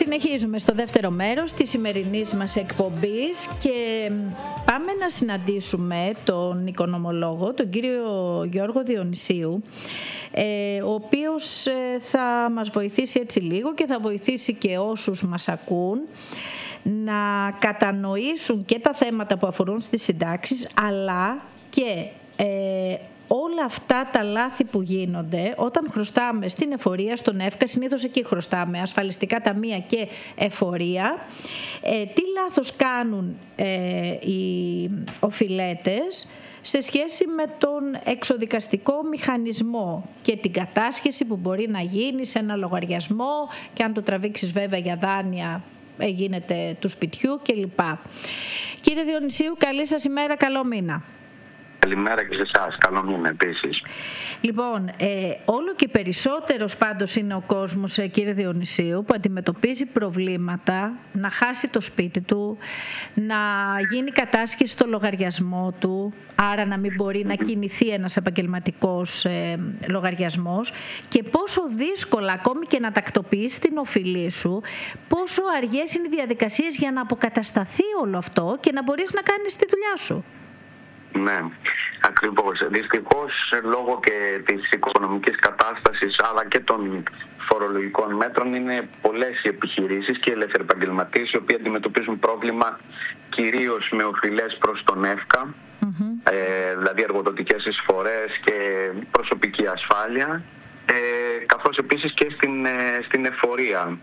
Συνεχίζουμε στο δεύτερο μέρος της σημερινής μας εκπομπής και πάμε να συναντήσουμε τον οικονομολόγο, τον κύριο Γιώργο Διονυσίου, ο οποίος θα μας βοηθήσει έτσι λίγο και θα βοηθήσει και όσους μας ακούν να κατανοήσουν και τα θέματα που αφορούν στις συντάξεις, αλλά και όλα αυτά τα λάθη που γίνονται όταν χρωστάμε στην εφορία, στον ΕΦΚΑ, συνήθως εκεί χρωστάμε, ασφαλιστικά ταμεία και εφορία, τι λάθος κάνουν οι οφειλέτες σε σχέση με τον εξοδικαστικό μηχανισμό και την κατάσχεση που μπορεί να γίνει σε ένα λογαριασμό και αν το τραβήξεις βέβαια για δάνεια γίνεται του σπιτιού κλπ. Κύριε Διονυσίου, καλή σας ημέρα, καλό μήνα. Καλημέρα και σε εσάς, καλό μήνα επίσης. Λοιπόν, όλο και περισσότερος πάντως είναι ο κόσμος, κύριε Διονυσίου, που αντιμετωπίζει προβλήματα να χάσει το σπίτι του, να γίνει κατάσχεση στο λογαριασμό του, άρα να μην μπορεί να κινηθεί ένας επαγγελματικός λογαριασμός, και πόσο δύσκολα ακόμη και να τακτοποιείς την οφειλή σου, πόσο αργές είναι οι διαδικασίες για να αποκατασταθεί όλο αυτό και να μπορείς να κάνεις τη δουλειά σου. Ναι, ακριβώς. Δυστυχώς, λόγω και της οικονομικής κατάστασης αλλά και των φορολογικών μέτρων, είναι πολλές οι επιχειρήσεις και οι ελεύθεροι επαγγελματίες οι οποίοι αντιμετωπίζουν πρόβλημα κυρίως με οφειλές προς τον ΕΦΚΑ, δηλαδή εργοδοτικές εισφορές και προσωπική ασφάλεια, καθώς επίσης και στην εφορία.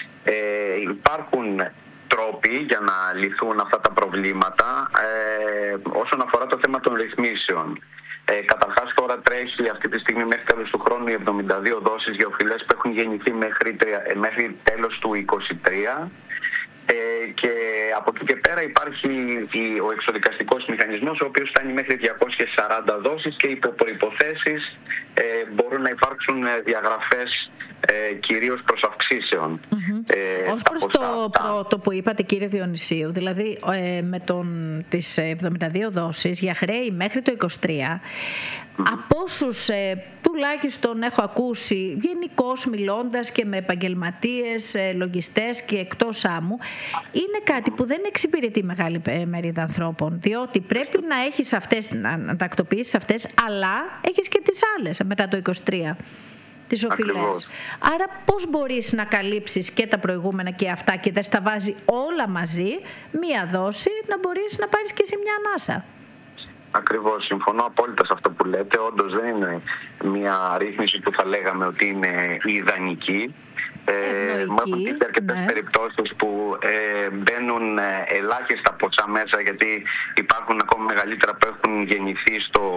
Υπάρχουν τρόποι για να λυθούν αυτά τα προβλήματα όσον αφορά το θέμα των ρυθμίσεων. Καταρχάς, τώρα τρέχει αυτή τη στιγμή μέχρι τέλος του χρόνου οι 72 δόσεις για οφειλές που έχουν γεννηθεί μέχρι τέλος του 2023. Και από εκεί και πέρα υπάρχει ο εξοδικαστικός μηχανισμός, ο οποίος φτάνει μέχρι 240 δόσεις και υπό προϋποθέσεις μπορούν να υπάρξουν διαγραφές κυρίως προς αυξήσεων. Ως προς το πρώτο που είπατε, κύριε Διονυσίου, δηλαδή με τις 72 δόσεις για χρέη μέχρι το 23, από όσους τουλάχιστον έχω ακούσει γενικώς μιλώντας και με επαγγελματίες, λογιστές και εκτός άμμου, είναι κάτι που δεν εξυπηρετεί μεγάλη μερίδα ανθρώπων, διότι πρέπει να έχεις αυτές, να τακτοποιήσεις αυτές, αλλά έχεις και τις άλλες μετά το 23. Τις οφειλές. Άρα πώς μπορείς να καλύψεις και τα προηγούμενα και αυτά και δεν στα βάζει όλα μαζί, μία δόση, να μπορείς να πάρεις και σε μια ανάσα. Ακριβώς, συμφωνώ απόλυτα σε αυτό που λέτε. Όντως δεν είναι μια ρύθμιση που θα λέγαμε ότι είναι ιδανική. Μου έχουν τύχει αρκετές περιπτώσεις που μπαίνουν ελάχιστα ποσά μέσα, γιατί υπάρχουν ακόμα μεγαλύτερα που έχουν γεννηθεί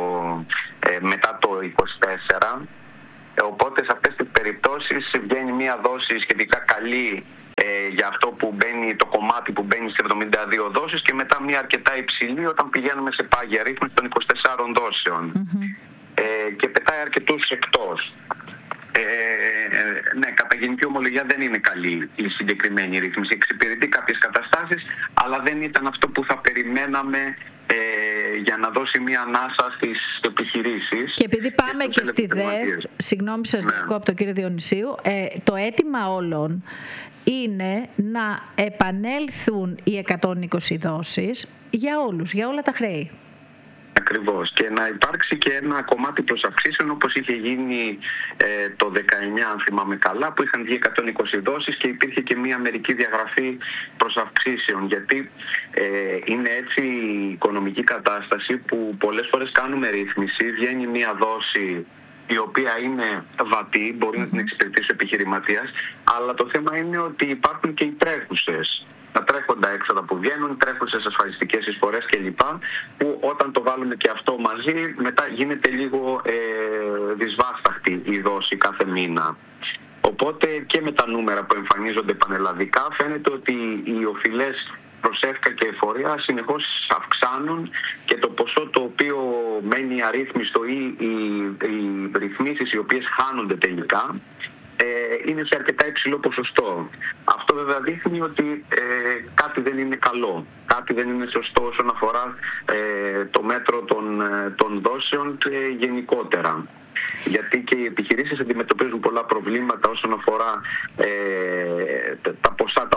μετά το 24. Οπότε σε αυτές τις περιπτώσεις βγαίνει μια δόση σχετικά καλή για αυτό που μπαίνει, το κομμάτι που μπαίνει σε 72 δόσεις, και μετά μια αρκετά υψηλή όταν πηγαίνουμε σε πάγια ρύθμιση των 24 δόσεων. Και πετάει αρκετούς εκτός. Ναι, κατά γενική ομολογία δεν είναι καλή η συγκεκριμένη ρύθμιση. Εξυπηρετεί κάποιες καταστάσεις, αλλά δεν ήταν αυτό που θα περιμέναμε για να δώσει μία ανάσα στις επιχειρήσεις. Και επειδή πάμε και στη ΔΕΔ, συγγνώμη σας διακόπτω κύριε Διονυσίου, το αίτημα όλων είναι να επανέλθουν οι 120 δόσεις για όλους, για όλα τα χρέη. Ακριβώς. Και να υπάρξει και ένα κομμάτι προς αυξήσεων, όπως είχε γίνει το 19, αν θυμάμαι καλά, που είχαν βγει 120 δόσεις και υπήρχε και μία μερική διαγραφή προς αυξήσεων. Γιατί είναι έτσι η οικονομική κατάσταση που πολλές φορές κάνουμε ρύθμιση, βγαίνει μία δόση η οποία είναι βατή, μπορεί να την εξυπηρετήσει ο επιχειρηματίας, αλλά το θέμα είναι ότι υπάρχουν και οι τρέχουσες. Τα τρέχοντα έξοδα που βγαίνουν, τρέχουσες ασφαλιστικές εισφορές κλπ. Που όταν το βάλουμε και αυτό μαζί, μετά γίνεται λίγο δυσβάσταχτη η δόση κάθε μήνα. Οπότε και με τα νούμερα που εμφανίζονται πανελλαδικά φαίνεται ότι οι οφειλές προς ΕΦΚΑ και εφορία συνεχώς αυξάνουν και το ποσό το οποίο μένει αρρύθμιστο ή οι ρυθμίσεις οι οποίες χάνονται τελικά είναι σε αρκετά υψηλό ποσοστό. Αυτό βέβαια δείχνει ότι κάτι δεν είναι καλό, κάτι δεν είναι σωστό όσον αφορά το μέτρο των δόσεων και γενικότερα. Γιατί και οι επιχειρήσεις αντιμετωπίζουν πολλά προβλήματα όσον αφορά τα ποσά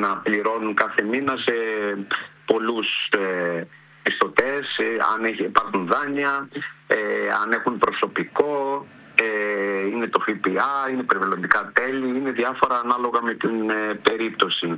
να πληρώνουν κάθε μήνα σε πολλούς πιστωτές, αν υπάρχουν δάνεια, αν έχουν προσωπικό, είναι το ΦΠΑ, είναι περιβαλλοντικά τέλη, είναι διάφορα ανάλογα με την περίπτωση.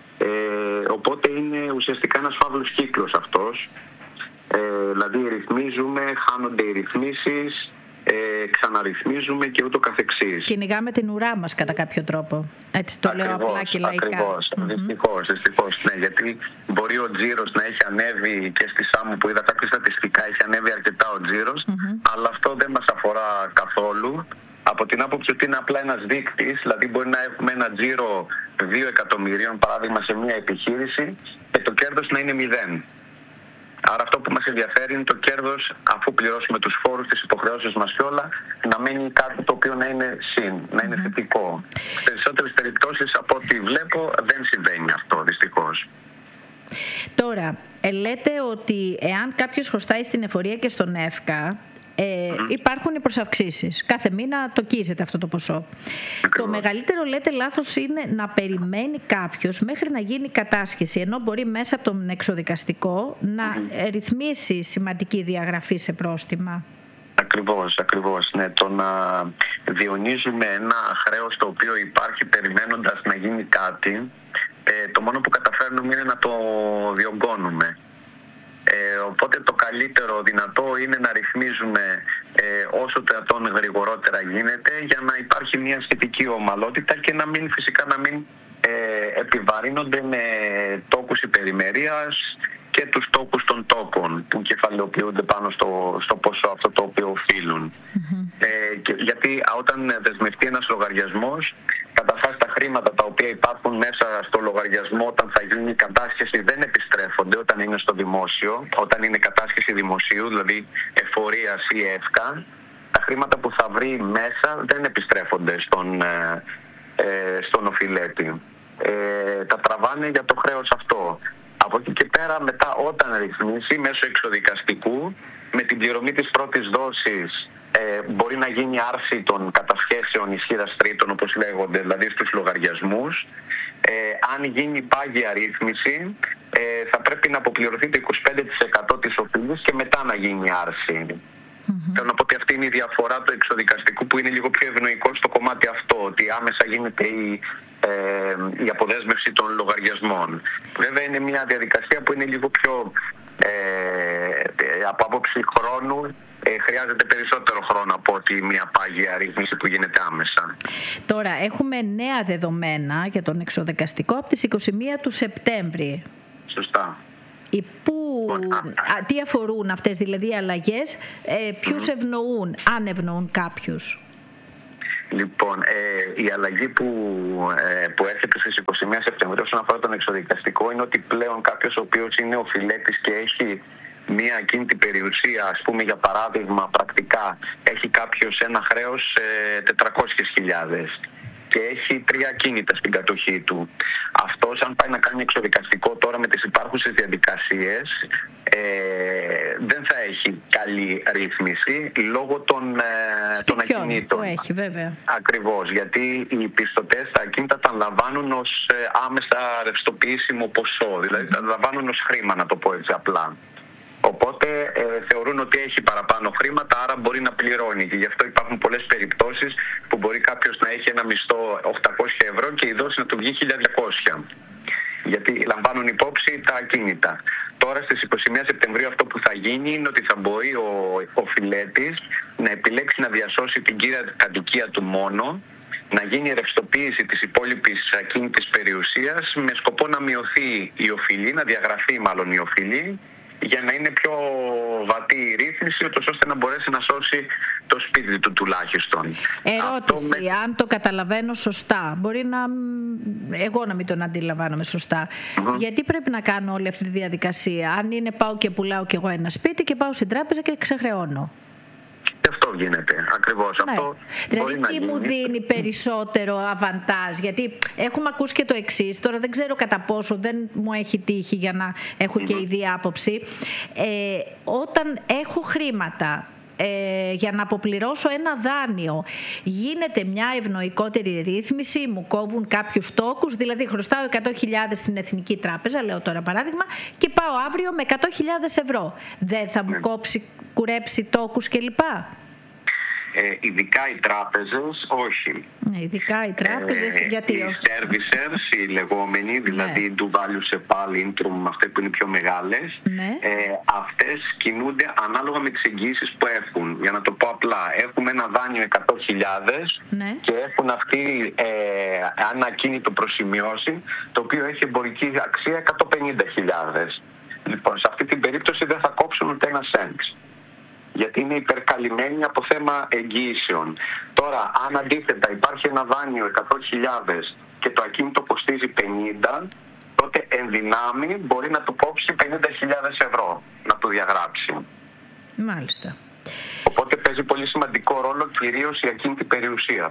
Οπότε είναι ουσιαστικά ένας φαύλος κύκλος αυτός. Δηλαδή ρυθμίζουμε, χάνονται οι ρυθμίσεις, ξαναρυθμίζουμε και ούτω καθεξής. Κυνηγάμε την ουρά μας κατά κάποιο τρόπο. Έτσι το λέω απλά και λαϊκά. Ακριβώς. Δυστυχώς. Ναι, γιατί μπορεί ο τζίρος να έχει ανέβει και στη ΣΑΜΟ που είδα κάποια στατιστικά, έχει ανέβει αρκετά ο τζίρος, αλλά αυτό δεν μας αφορά καθόλου. Από την άποψη ότι είναι απλά ένας δείκτης, δηλαδή μπορεί να έχουμε ένα τζίρο 2 εκατομμυρίων, παράδειγμα, σε μια επιχείρηση και το κέρδος να είναι 0. Άρα αυτό που μας ενδιαφέρει είναι το κέρδος, αφού πληρώσουμε τους φόρους, τις υποχρεώσεις μας και όλα, να μένει κάτι το οποίο να είναι συν, να είναι θετικό. Σε περισσότερες περιπτώσεις από ό,τι βλέπω δεν συμβαίνει αυτό, δυστυχώς. Τώρα, λέτε ότι εάν κάποιος χρωστάει στην εφορία και στον ΕΦΚΑ, υπάρχουν οι προσαυξήσεις. Κάθε μήνα το κοίζεται αυτό το ποσό. Το μεγαλύτερο, λέτε, λάθος είναι να περιμένει κάποιος μέχρι να γίνει κατάσχεση, ενώ μπορεί μέσα από τον εξοδικαστικό να ρυθμίσει σημαντική διαγραφή σε πρόστιμα. Ακριβώς. Ναι. Το να διονύζουμε ένα χρέος το οποίο υπάρχει περιμένοντας να γίνει κάτι, το μόνο που καταφέρνουμε είναι να το διωγγώνουμε. Οπότε το καλύτερο δυνατό είναι να ρυθμίζουμε όσο το δυνατόν γρηγορότερα γίνεται, για να υπάρχει μια σχετική ομαλότητα και φυσικά να μην επιβαρύνονται με τόκους υπερημερίας και τους τόκους των τόκων που κεφαλαιοποιούνται πάνω στο ποσό αυτό το οποίο οφείλουν. Γιατί όταν δεσμευτεί ένας λογαριασμός, καταρχάς τα χρήματα τα οποία υπάρχουν μέσα στο λογαριασμό όταν θα γίνει η κατάσχεση δεν επιστρέφονται όταν είναι στο δημόσιο, όταν είναι κατάσχεση δημοσίου, δηλαδή εφορίας ή ΕΦΚΑ. Τα χρήματα που θα βρει μέσα δεν επιστρέφονται στον οφειλέτη. Τα τραβάνε για το χρέος αυτό. Από εκεί και πέρα μετά όταν ρυθμίσει μέσω εξοδικαστικού με την πληρωμή της πρώτης δόσης μπορεί να γίνει άρση των κατασχέσεων ισχύρας τρίτων, όπως λέγονται, δηλαδή στους λογαριασμούς. Αν γίνει πάγια ρύθμιση θα πρέπει να αποπληρωθεί το 25% της οφειλής και μετά να γίνει άρση. Θέλω να πω ότι αυτή είναι η διαφορά του εξοδικαστικού που είναι λίγο πιο ευνοϊκό στο κομμάτι αυτό, ότι άμεσα γίνεται η αποδέσμευση των λογαριασμών. Βέβαια είναι μια διαδικασία που είναι λίγο πιο από άποψη χρόνου, χρειάζεται περισσότερο χρόνο από ότι μια πάγια ρύθμιση που γίνεται άμεσα. Τώρα έχουμε νέα δεδομένα για τον εξοδικαστικό από τις 21 του Σεπτέμβρη. Σωστά. Τι αφορούν αυτές δηλαδή οι αλλαγές, ποιους ευνοούν, αν ευνοούν κάποιους? Λοιπόν, η αλλαγή που έρχεται στις 21 Σεπτεμβρίου όσον αφορά τον εξοδικαστικό είναι ότι πλέον κάποιος ο οποίος είναι οφειλέτης και έχει μία ακίνητη περιουσία, ας πούμε για παράδειγμα πρακτικά, έχει κάποιος ένα χρέος 400.000 και έχει 3 ακίνητα στην κατοχή του. Αυτός αν πάει να κάνει εξοδικαστικό τώρα με τις υπάρχουσες διαδικασίες δεν θα έχει καλή ρύθμιση λόγω των ακινήτων. Που έχει, βέβαια. Ακριβώς, γιατί οι πιστωτές τα ακίνητα τα λαμβάνουν ως άμεσα ρευστοποιήσιμο ποσό, δηλαδή τα λαμβάνουν ως χρήμα, να το πω έτσι απλά. Οπότε θεωρούν ότι έχει παραπάνω χρήματα, άρα μπορεί να πληρώνει. Και γι' αυτό υπάρχουν πολλές περιπτώσεις που μπορεί κάποιος να έχει ένα μισθό 800 ευρώ και η δόση να του βγει 1.200. Γιατί λαμβάνουν υπόψη τα ακίνητα. Τώρα στις 21 Σεπτεμβρίου αυτό που θα γίνει είναι ότι θα μπορεί ο οφειλέτης να επιλέξει να διασώσει την κύρια κατοικία του μόνο, να γίνει η ρευστοποίηση της υπόλοιπης ακίνητης περιουσίας με σκοπό να μειωθεί η οφειλή, να διαγραφεί μάλλον η οφειλή, για να είναι πιο βατή η ρύθμιση, ώστε να μπορέσει να σώσει το σπίτι του τουλάχιστον. Ερώτηση, αν το καταλαβαίνω σωστά, μπορεί εγώ να μην τον αντιλαμβάνομαι σωστά. Γιατί πρέπει να κάνω όλη αυτή τη διαδικασία? Αν είναι πάω και πουλάω κι εγώ ένα σπίτι και πάω στην τράπεζα και ξεχρεώνω. Και αυτό γίνεται, ακριβώς. Ναι. Αυτό δηλαδή τι μου δίνει περισσότερο αβαντάζ? Γιατί έχουμε ακούσει και το εξής, τώρα δεν ξέρω κατά πόσο, δεν μου έχει τύχει για να έχω και η άποψη. Όταν έχω χρήματα για να αποπληρώσω ένα δάνειο. Γίνεται μια ευνοϊκότερη ρύθμιση, μου κόβουν κάποιους τόκους, δηλαδή χρωστάω 100.000 στην Εθνική Τράπεζα, λέω τώρα παράδειγμα, και πάω αύριο με 100.000 ευρώ. Δεν θα μου κουρέψει τόκους κλπ? Ειδικά οι τράπεζες, όχι. Ειδικά οι τράπεζες, γιατί οι servicers, οι λεγόμενοι, δηλαδή του value σε pal, intrum, αυτές που είναι πιο μεγάλες, αυτές κινούνται ανάλογα με τις εγγύησεις που έχουν. Για να το πω απλά, έχουμε ένα δάνειο 100.000 και έχουν αυτοί ένα ακίνητο προσημειώσει, το οποίο έχει εμπορική αξία 150.000. Λοιπόν, σε αυτή την περίπτωση δεν θα κόψουν ούτε ένα cent, γιατί είναι υπερκαλυμμένοι από θέμα εγγύησεων. Τώρα, αν αντίθετα υπάρχει ένα δάνειο 100.000 και το ακίνητο κοστίζει 50, τότε εν δυνάμει μπορεί να του κόψει 50.000 ευρώ, να το διαγράψει. Μάλιστα. Οπότε παίζει πολύ σημαντικό ρόλο κυρίως η ακίνητη περιουσία.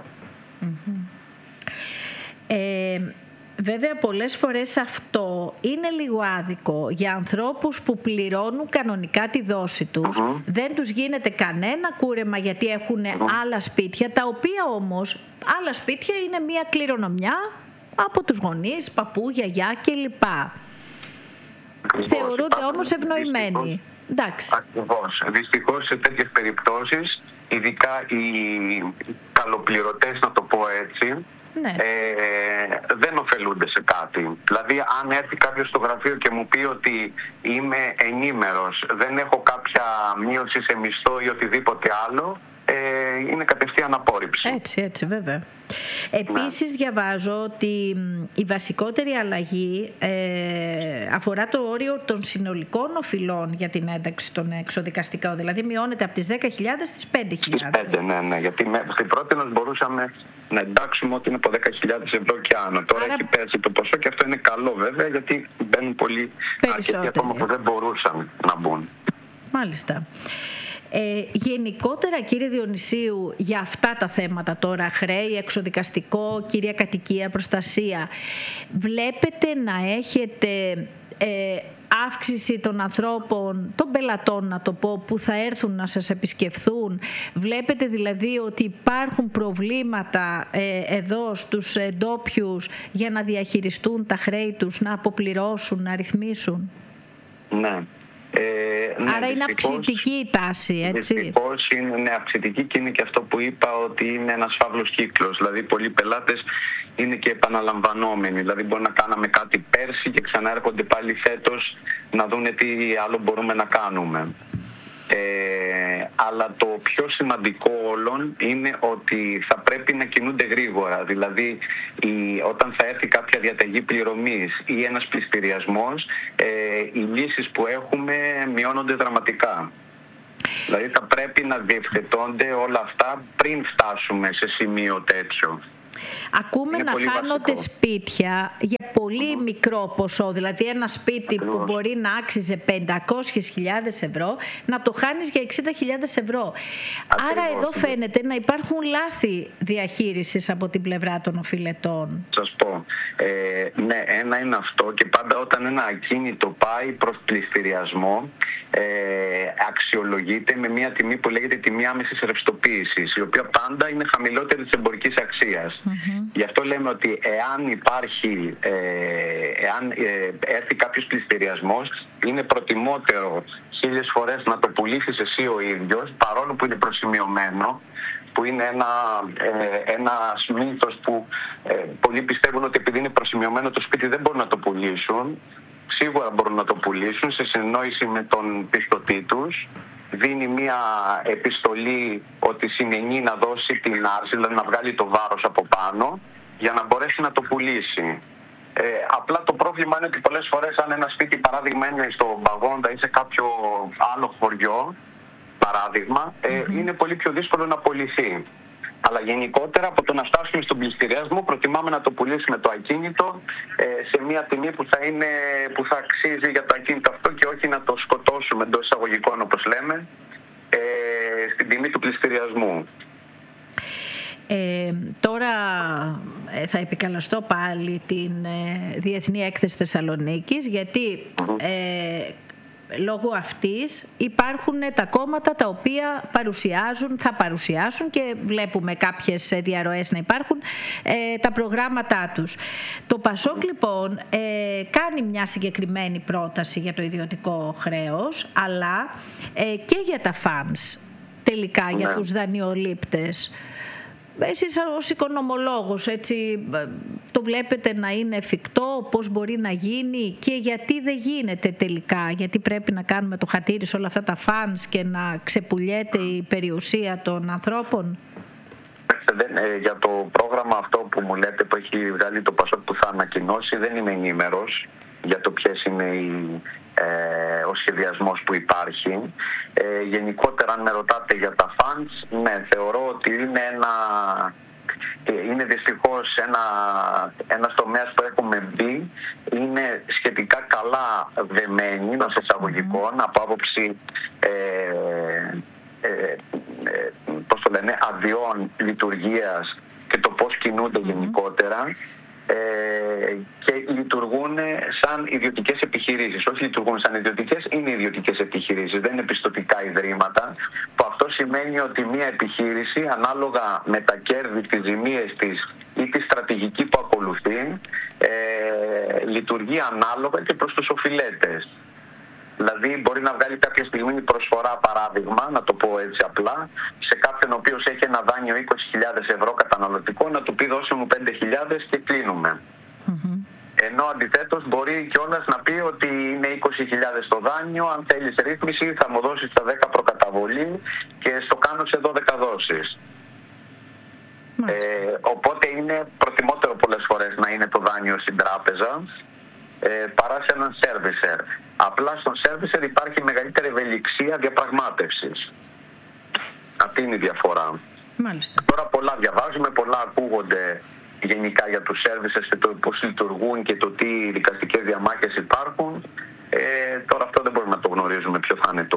Βέβαια πολλές φορές αυτό είναι λίγο άδικο για ανθρώπους που πληρώνουν κανονικά τη δόση τους. Δεν τους γίνεται κανένα κούρεμα γιατί έχουν άλλα σπίτια, τα οποία όμως άλλα σπίτια είναι μια κληρονομιά από τους γονείς, παππού, γιαγιά κλπ. Θεωρούνται όμως ευνοημένοι. Ακριβώς. Δυστυχώς σε τέτοιες περιπτώσεις, ειδικά οι καλοπληρωτές, να το πω έτσι, δεν ωφελούνται σε κάτι. Δηλαδή, αν έρθει κάποιος στο γραφείο και μου πει ότι είμαι ενήμερος, δεν έχω κάποια μείωση σε μισθό ή οτιδήποτε άλλο, είναι κατευθείαν απόρριψη. Έτσι βέβαια. Επίσης διαβάζω ότι η βασικότερη αλλαγή αφορά το όριο των συνολικών οφειλών για την ένταξη στον εξοδικαστικό. Δηλαδή μειώνεται από τις 10.000 στις 5.000. Ναι, γιατί στην πρώτη μας μπορούσαμε να εντάξουμε ότι είναι από 10.000 ευρώ και άνω. Τώρα έχει πέσει το ποσό και αυτό είναι καλό βέβαια, γιατί μπαίνουν πολύ αρκετοί ακόμα που δεν μπορούσαν να μπουν. Μάλιστα. Γενικότερα, κύριε Διονυσίου, για αυτά τα θέματα τώρα, χρέη, εξοδικαστικό, κυρία κατοικία, προστασία, βλέπετε να έχετε αύξηση των ανθρώπων, των πελατών να το πω, που θα έρθουν να σας επισκεφθούν? Βλέπετε δηλαδή ότι υπάρχουν προβλήματα εδώ στους ντόπιους για να διαχειριστούν τα χρέη τους, να αποπληρώσουν, να ρυθμίσουν? Ναι. Άρα είναι αυξητική η τάση, έτσι? Δυστυχώς είναι αυξητική και είναι και αυτό που είπα, ότι είναι ένας φαύλος κύκλος. Δηλαδή πολλοί πελάτες είναι και επαναλαμβανόμενοι. Δηλαδή μπορεί να κάναμε κάτι πέρσι και ξανά έρχονται πάλι φέτος να δούνε τι άλλο μπορούμε να κάνουμε. Αλλά το πιο σημαντικό όλων είναι ότι θα πρέπει να κινούνται γρήγορα. Δηλαδή όταν θα έρθει κάποια διαταγή πληρωμής ή ένας πληστηριασμός, οι λύσεις που έχουμε μειώνονται δραματικά. Δηλαδή θα πρέπει να διευθετώνται όλα αυτά πριν φτάσουμε σε σημείο τέτοιο. Ακούμε να χάνονται σπίτια για πολύ μικρό ποσό, δηλαδή ένα σπίτι που μπορεί να άξιζε 500.000 ευρώ, να το χάνεις για 60.000 ευρώ. Άρα εδώ φαίνεται να υπάρχουν λάθη διαχείρισης από την πλευρά των οφειλετών. Σας πω, ναι, ένα είναι αυτό, και πάντα όταν ένα ακίνητο πάει προς πληστηριασμό, αξιολογείται με μια τιμή που λέγεται τιμή άμεσης ρευστοποίησης, η οποία πάντα είναι χαμηλότερη της εμπορικής αξίας. Γι' αυτό λέμε ότι εάν έρθει κάποιος πληστηριασμός, είναι προτιμότερο 1000 φορές να το πουλήσεις εσύ ο ίδιος, παρόλο που είναι προσημειωμένο, που είναι ένας μύθος που πολλοί πιστεύουν ότι επειδή είναι προσημειωμένο το σπίτι δεν μπορούν να το πουλήσουν. Σίγουρα μπορούν να το πουλήσουν σε συνεννόηση με τον πιστωτή τους. Δίνει μια επιστολή ότι συνενεί να δώσει την άρση, δηλαδή να βγάλει το βάρος από πάνω για να μπορέσει να το πουλήσει. Απλά το πρόβλημα είναι ότι πολλές φορές αν ένα σπίτι παράδειγμα είναι στο Μπαγόντα ή σε κάποιο άλλο χωριό, παράδειγμα, είναι πολύ πιο δύσκολο να πουληθεί. Αλλά γενικότερα από το να φτάσουμε στον πληστηριασμό προτιμάμε να το πουλήσουμε το ακίνητο σε μια τιμή που θα αξίζει για το ακίνητο αυτό και όχι να το σκοτώσουμε εντός εισαγωγικών, όπως λέμε, στην τιμή του πληστηριασμού. Τώρα θα επικαλεστώ πάλι την Διεθνή Έκθεση Θεσσαλονίκης, γιατί λόγω αυτής υπάρχουν τα κόμματα τα οποία θα παρουσιάσουν και βλέπουμε κάποιες διαρροές να υπάρχουν τα προγράμματά τους. Το ΠΑΣΟΚ λοιπόν κάνει μια συγκεκριμένη πρόταση για το ιδιωτικό χρέος, αλλά και για τα funds τελικά, για τους δανειολήπτες. Εσείς ως οικονομολόγος, έτσι, το βλέπετε να είναι εφικτό, πώς μπορεί να γίνει και γιατί δεν γίνεται τελικά, γιατί πρέπει να κάνουμε το χατήρι σε όλα αυτά τα funds και να ξεπουλιέται η περιουσία των ανθρώπων? Για το πρόγραμμα αυτό που μου λέτε που έχει βγάλει το ΠΑΣΟΚ που θα ανακοινώσει, δεν είμαι ενήμερος για το ποιες είναι ο σχεδιασμός που υπάρχει. Γενικότερα, αν με ρωτάτε για τα funds, ναι, θεωρώ ότι είναι δυστυχώς ένας τομέας που έχουμε μπει, είναι σχετικά καλά δεμένοι, εντός εισαγωγικών, από άποψη αδειών λειτουργίας και το πώς κινούνται γενικότερα, και λειτουργούν σαν ιδιωτικές επιχειρήσεις. Όχι λειτουργούν σαν ιδιωτικές, είναι ιδιωτικές επιχειρήσεις, δεν είναι πιστωτικά ιδρύματα, που αυτό σημαίνει ότι μια επιχείρηση, ανάλογα με τα κέρδη, τις ζημίες της ή τη στρατηγική που ακολουθεί, λειτουργεί ανάλογα και προς τους οφειλέτες. Δηλαδή μπορεί να βγάλει κάποια στιγμή προσφορά, παράδειγμα, να το πω έτσι απλά, σε κάποιον ο οποίος έχει ένα δάνειο 20.000 ευρώ καταναλωτικό, να του πει δώσε μου 5.000 και κλείνουμε. Ενώ αντιθέτως μπορεί κιόλας να πει ότι είναι 20.000 το δάνειο, αν θέλεις ρύθμιση θα μου δώσεις τα 10 προκαταβολή και στο κάνω σε 12 δόσεις. Οπότε είναι προτιμότερο πολλές φορές να είναι το δάνειο στην τράπεζα παρά σε έναν servicer. Απλά στον servicer υπάρχει μεγαλύτερη ευελιξία διαπραγμάτευσης. Αυτή είναι η διαφορά. Μάλιστα. Τώρα πολλά διαβάζουμε, πολλά ακούγονται γενικά για τους servicers και το πώς λειτουργούν και το τι δικαστικές διαμάχες υπάρχουν. Τώρα αυτό δεν μπορούμε να το γνωρίζουμε ποια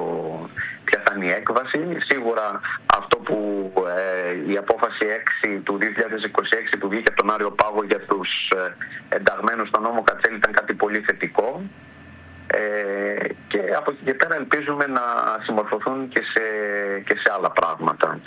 θα είναι η έκβαση. Σίγουρα αυτό που η απόφαση 6 του 2026 που βγήκε από τον Άριο Πάγο για τους ενταγμένους στον νόμο Κατσέλη ήταν κάτι πολύ θετικό. Και από εκεί και πέρα ελπίζουμε να συμμορφωθούν και σε άλλα πράγματα.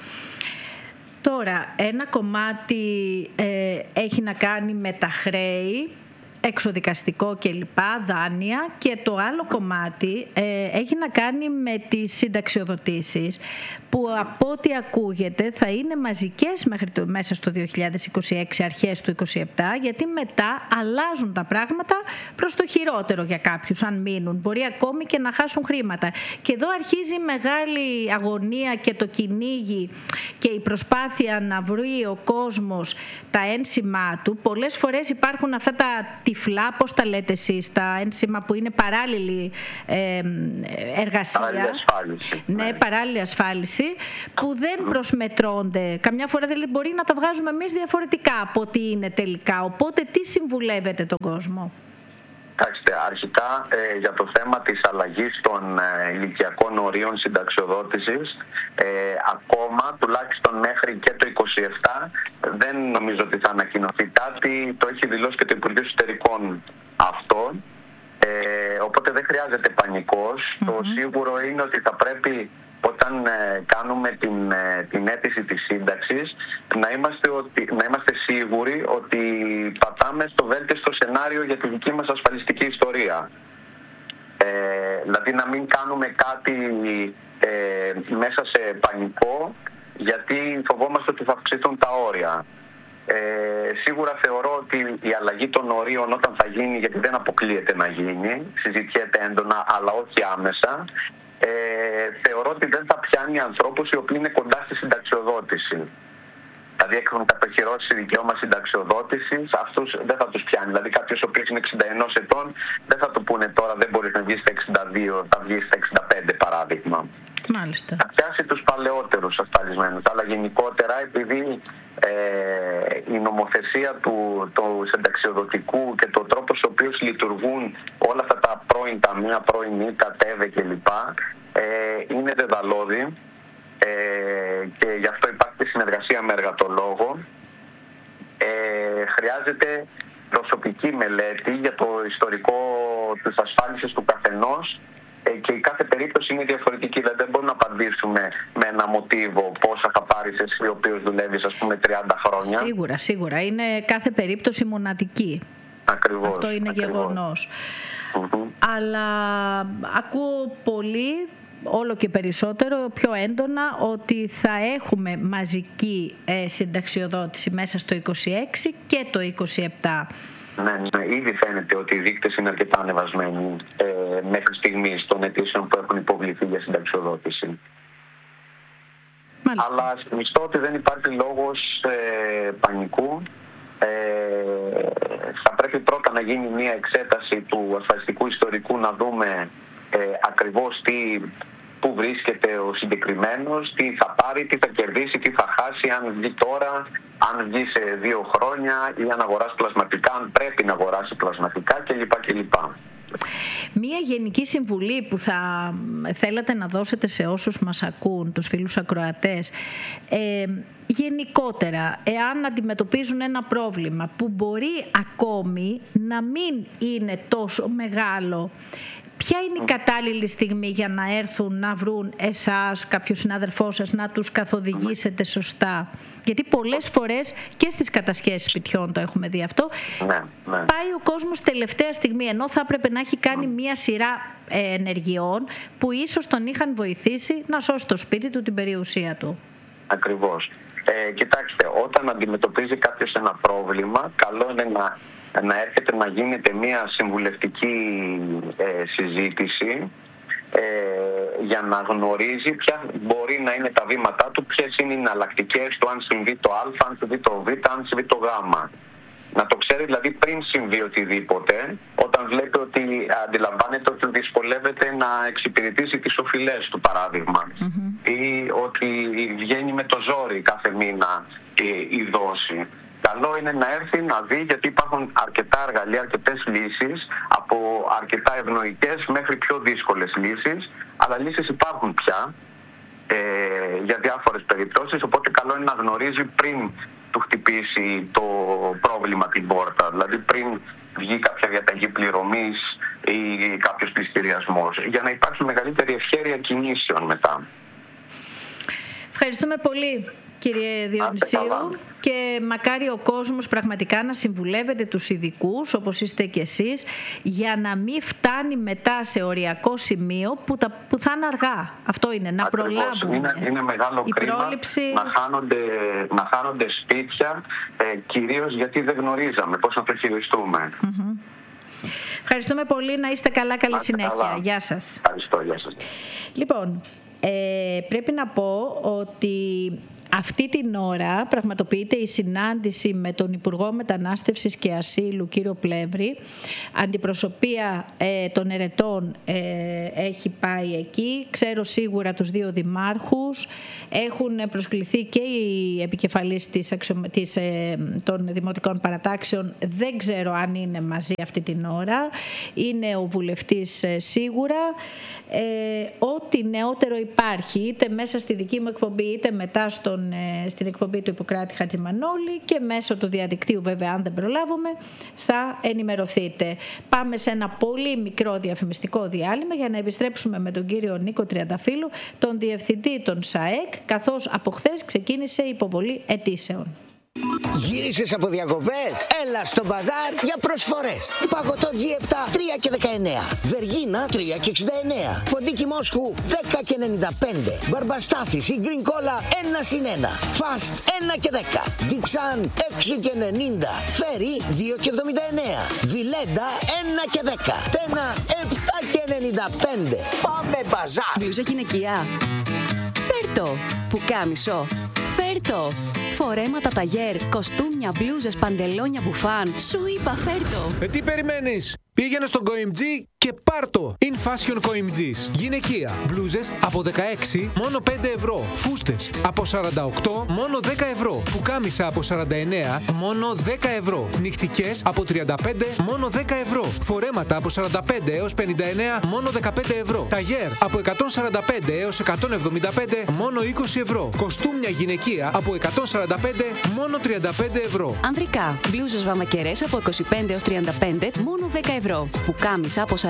Τώρα, ένα κομμάτι έχει να κάνει με τα χρέη, εξοδικαστικό κλπ, δάνεια, και το άλλο κομμάτι έχει να κάνει με τις συνταξιοδοτήσεις που από ό,τι ακούγεται θα είναι μαζικές μέσα στο 2026, αρχές του 2027, γιατί μετά αλλάζουν τα πράγματα προς το χειρότερο για κάποιους αν μείνουν. Μπορεί ακόμη και να χάσουν χρήματα. Και εδώ αρχίζει η μεγάλη αγωνία και το κυνήγι και η προσπάθεια να βρει ο κόσμος τα ένσημά του. Πολλές φορές υπάρχουν αυτά τα τυφλά, πώς τα λέτε εσείς, τα ένσημα που είναι παράλληλη εργασία. Παράλληλη ασφάλιση. Ναι, παράλληλη ασφάλιση, που δεν προσμετρώνται. Καμιά φορά δηλαδή μπορεί να τα βγάζουμε εμείς διαφορετικά από ό,τι είναι τελικά. Οπότε τι συμβουλεύετε τον κόσμο? Κοιτάξτε, αρχικά για το θέμα της αλλαγής των ηλικιακών ορίων συνταξιοδότησης, ακόμα τουλάχιστον μέχρι και το 27 δεν νομίζω ότι θα ανακοινωθεί κάτι. Το έχει δηλώσει και το Υπουργείο Εσωτερικών αυτό. Οπότε δεν χρειάζεται πανικός. Το σίγουρο είναι ότι θα πρέπει, όταν κάνουμε την αίτηση της σύνταξης, να είμαστε σίγουροι ότι πατάμε στο βέλτιστο σενάριο για τη δική μας ασφαλιστική ιστορία. Δηλαδή να μην κάνουμε κάτι μέσα σε πανικό, γιατί φοβόμαστε ότι θα αυξηθούν τα όρια. Σίγουρα θεωρώ ότι η αλλαγή των ορίων όταν θα γίνει, γιατί δεν αποκλείεται να γίνει, συζητιέται έντονα αλλά όχι άμεσα, θεωρώ ότι δεν θα πιάνει ανθρώπους οι οποίοι είναι κοντά στη συνταξιοδότηση. Δηλαδή έχουν κατοχυρώσει δικαίωμα συνταξιοδότησης, αυτούς δεν θα τους πιάνει. Δηλαδή κάποιος ο οποίος είναι 61 ετών δεν θα του πούνε τώρα δεν μπορείς να βγεις στα 62, θα βγεις στα 65 παράδειγμα. Μάλιστα. Θα πιάσει τους παλαιότερους ασφαλισμένους. Αλλά γενικότερα, επειδή η νομοθεσία του συνταξιοδοτικού και το τρόπος ο οποίος λειτουργούν όλα αυτά τα πρώην ταμεία, πρώην ΙΚΑ, ΤΕΒΕ κλπ. Είναι δεδαλώδη, και γι' αυτό υπάρχει συνεργασία με εργατολόγο. Χρειάζεται προσωπική μελέτη για το ιστορικό της ασφάλισης του καθενός και η κάθε περίπτωση είναι διαφορετική. Δηλαδή δεν μπορούμε να απαντήσουμε με ένα μοτίβο πόσα θα πάρεις εσύ ο οποίος δουλεύεις, ας πούμε, 30 χρόνια. Σίγουρα. Είναι κάθε περίπτωση μοναδική. Ακριβώς. Αυτό είναι γεγονός. Αλλά ακούω πολύ, όλο και περισσότερο, πιο έντονα, ότι θα έχουμε μαζική συνταξιοδότηση μέσα στο 26 και το 27. Ναι, ήδη φαίνεται ότι οι δείκτες είναι αρκετά ανεβασμένοι μέχρι στιγμής των αιτήσεων που έχουν υποβληθεί για συνταξιοδότηση. Μάλιστα. Αλλά συνιστώ ότι δεν υπάρχει λόγος πανικού. Θα πρέπει πρώτα να γίνει μια εξέταση του ασφαλιστικού ιστορικού, να δούμε ακριβώς πού βρίσκεται ο συγκεκριμένος, τι θα πάρει, τι θα κερδίσει, τι θα χάσει, αν βγει τώρα, αν βγει σε 2 χρόνια ή αν αγοράσει πλασματικά, αν πρέπει να αγοράσει πλασματικά κλπ. Μία γενική συμβουλή που θα θέλατε να δώσετε σε όσους μας ακούν, τους φίλους ακροατές, γενικότερα, εάν αντιμετωπίζουν ένα πρόβλημα που μπορεί ακόμη να μην είναι τόσο μεγάλο, ποια είναι η κατάλληλη στιγμή για να έρθουν να βρουν εσάς, κάποιο συνάδελφό σας, να τους καθοδηγήσετε σωστά? Γιατί πολλές φορές και στις κατασχέσεις σπιτιών το έχουμε δει αυτό. Πάει ο κόσμος τελευταία στιγμή, ενώ θα έπρεπε να έχει κάνει μία σειρά ενεργειών που ίσως τον είχαν βοηθήσει να σώσει το σπίτι του, την περιουσία του. Ακριβώς. Κοιτάξτε, όταν αντιμετωπίζει κάποιος ένα πρόβλημα, καλό είναι να έρχεται να γίνεται μια συμβουλευτική συζήτηση για να γνωρίζει ποια μπορεί να είναι τα βήματά του, ποιες είναι οι εναλλακτικές του, αν συμβεί το Α, αν συμβεί το Β, αν συμβεί το Γ. Να το ξέρει δηλαδή πριν συμβεί οτιδήποτε, όταν βλέπει ότι αντιλαμβάνεται ότι δυσκολεύεται να εξυπηρετήσει τις οφειλές του, παράδειγμα, ή ότι βγαίνει με το ζόρι κάθε μήνα η δόση. Καλό είναι να έρθει να δει, γιατί υπάρχουν αρκετά εργαλεία, αρκετές λύσεις, από αρκετά ευνοϊκές μέχρι πιο δύσκολες λύσεις, αλλά λύσεις υπάρχουν πια για διάφορες περιπτώσεις, οπότε καλό είναι να γνωρίζει πριν του χτυπήσει το πρόβλημα την πόρτα, δηλαδή πριν βγει κάποια διαταγή πληρωμής ή κάποιος πληστηριασμός, για να υπάρξει μεγαλύτερη ευχέρεια κινήσεων μετά. Ευχαριστούμε πολύ, κύριε Διονυσίου, και μακάρι ο κόσμος πραγματικά να συμβουλεύετε τους ειδικούς, όπως είστε και εσείς, για να μην φτάνει μετά σε οριακό σημείο που θα είναι αργά. Αυτό είναι, να προλάβουμε. Είναι μεγάλο κρίμα να χάνονται σπίτια, κυρίως γιατί δεν γνωρίζαμε πώς να το χειριστούμε. Ευχαριστούμε πολύ, να είστε καλά, καλή συνέχεια. Καλά. Γεια σας. Ευχαριστώ, γεια σας. Λοιπόν, πρέπει να πω ότι αυτή την ώρα πραγματοποιείται η συνάντηση με τον Υπουργό Μετανάστευσης και Ασύλου, κύριο Πλεύρη. Αντιπροσωπεία των ερετών έχει πάει εκεί. Ξέρω σίγουρα τους 2 δημάρχους. Έχουν προσκληθεί και οι επικεφαλείς των δημοτικών παρατάξεων. Δεν ξέρω αν είναι μαζί αυτή την ώρα. Είναι ο βουλευτής σίγουρα. Ό,τι νεότερο υπάρχει, είτε μέσα στη δική μου εκπομπή, είτε μετά στην εκπομπή του Ιπποκράτη Χατζημανόλη και μέσω του διαδικτύου, βέβαια, αν δεν προλάβουμε, θα ενημερωθείτε. Πάμε σε ένα πολύ μικρό διαφημιστικό διάλειμμα για να επιστρέψουμε με τον κύριο Νίκο Τριανταφύλλου, τον διευθυντή των ΣΑΕΚ, καθώς από χθες ξεκίνησε η υποβολή αιτήσεων. Γύρισες από διακοπές? Έλα στο μπαζάρ για προσφορές. Παγωτό G7 3 και 19. Βεργίνα 3 και 69. Ποντίκι Μόσχου 10 και 95. Μπαρμπαστάθης ή γκριν κόλα 1 συν 1. Φαστ 1 και 10. Διξάν 6 και 90. Φέρι 2 και 79. Βιλέντα 1 και 10. Τένα 7 και 95. Πάμε μπαζάρ. Μπλούζα γυναικεία. Φέρτο. Πουκάμισο. Φέρτο. Φορέματα ταγέρ, κοστούμια, μπλούζες, παντελόνια, μπουφάν. Σου είπα φέρτο. Τι περιμένεις? Πήγαινε στον COIMG και πάρτο. In Fashion COIMG's. Γυναικεία. Μπλούζες από 16 μόνο 5 ευρώ. Φούστες από 48 μόνο 10 ευρώ. Πουκάμισα από 49 μόνο 10 ευρώ. Νυχτικές από 35 μόνο 10 ευρώ. Φορέματα από 45 έως 59 μόνο 15 ευρώ. Ταγέρ από 145 έως 175 μόνο 20 ευρώ. Κοστούμια γυναικεία από 145 μόνο 35 ευρώ. Ανδρικά. Μπλούζες βαμακερές από 25 έως 35 μόνο 10 ευρώ. Πουκάμισα από 49